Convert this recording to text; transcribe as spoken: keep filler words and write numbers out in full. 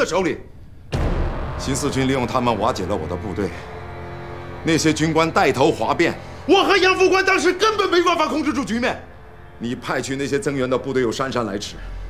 的手里。新四军利用他们瓦解了我的部队，那些军官带头哗变，我和杨副官当时根本没办法控制住局面。你派去那些增援的部队又姗姗来迟，